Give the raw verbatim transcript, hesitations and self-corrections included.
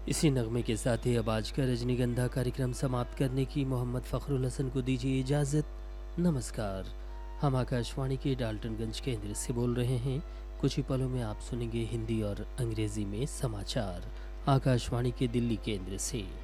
इसी नगमे के साथ ही अब आज का रजनीगंधा कार्यक्रम समाप्त करने की मोहम्मद फ़खरुल हसन को दीजिए इजाज़त। नमस्कार। हम आकाशवाणी के डाल्टनगंज केंद्र से बोल रहे हैं। कुछ ही पलों में आप सुनेंगे हिंदी और अंग्रेज़ी में समाचार आकाशवाणी के दिल्ली केंद्र से।